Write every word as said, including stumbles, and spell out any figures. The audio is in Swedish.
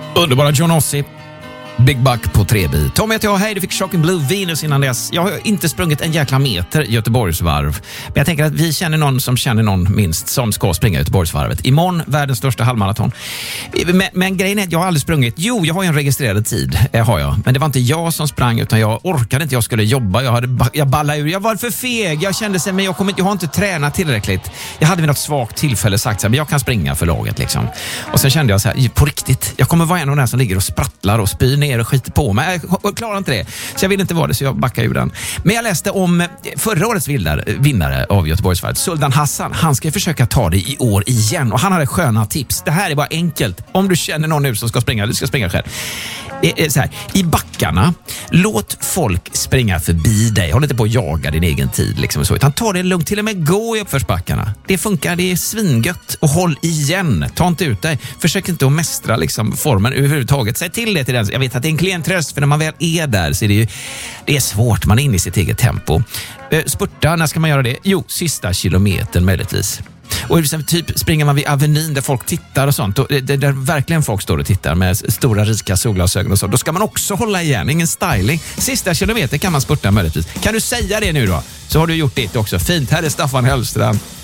Underbara John Ossie. Big Buck på Treby. Tom heter jag, hej, du fick Shocking Blue Venus innan dess. Jag har inte sprungit en jäkla meter Göteborgsvarv. Men jag tänker att vi känner någon som känner någon minst som ska springa Göteborgsvarvet. Imorgon, världens största halvmaraton. Men, men grejen är att jag har aldrig sprungit. Jo, jag har ju en registrerad tid, eh, har jag. Men det var inte jag som sprang, utan jag orkade inte. Jag skulle jobba, jag, hade, jag ballade ur. Jag var för feg, jag kände sig, men jag, kommer, jag har inte tränat tillräckligt. Jag hade vid något svagt tillfälle sagt så här, men jag kan springa för laget liksom. Och sen kände jag så här, på riktigt, jag kommer vara en av de där som ligger och sprattlar och spyr ner och skiter på mig. Jag klarar inte det. Så jag vill inte vara det, så jag backar ur den. Men jag läste om förra årets vinnare av Göteborgsvarvet, Sultan Hassan. Han ska försöka ta det i år igen. Och han hade sköna tips. Det här är bara enkelt. Om du känner någon nu som ska springa, du ska springa själv. Det är så här, i backarna, låt folk springa förbi dig. Håll inte på att jaga din egen tid liksom så. Utan ta det lugnt, till och med gå i uppförsbackarna. Det funkar, det är svingött. Och håll igen, ta inte ut dig. Försök inte att mästra liksom formen överhuvudtaget. Säg till det till den. Jag vet att det är en klen tröst, för när man väl är där så är det ju, det är svårt, man är inne i sitt eget tempo. Spurta, när ska man göra det? Jo, sista kilometern möjligtvis. Och typ springer man vid Avenyn där folk tittar och sånt, och där, där verkligen folk står och tittar med stora rika solglasögon och så, då ska man också hålla igen, ingen styling. Sista kilometer kan man spurta möjligtvis. Kan du säga det nu då? Så har du gjort det också. Fint, här är Staffan Hellström.